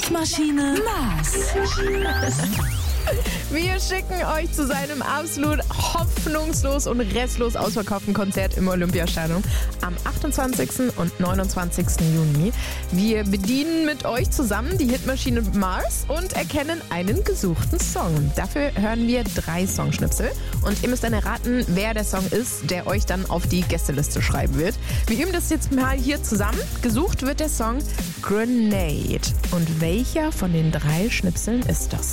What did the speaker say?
Hitmaschine Mars. Wir schicken euch zu seinem absolut hoffnungslos und restlos ausverkauften Konzert im Olympiastadion am 28. und 29. Juni. Wir bedienen mit euch zusammen die Hitmaschine Mars und erkennen einen gesuchten Song. Dafür hören wir 3 Songschnipsel und ihr müsst dann erraten, wer der Song ist, der euch dann auf die Gästeliste schreiben wird. Wir üben das jetzt mal hier zusammen. Gesucht wird der Song Grenade. Und welcher von den 3 Schnipseln ist das?